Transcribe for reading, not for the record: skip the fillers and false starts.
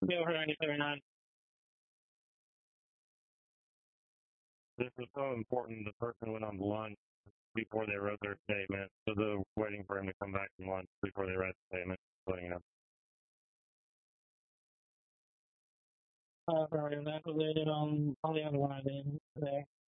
Bill 9079. This was so important. The person went on lunch before they wrote their statement, so they're waiting for him to come back from lunch before they write the statement. Letting you know. Sorry, that was on all the other one I did today.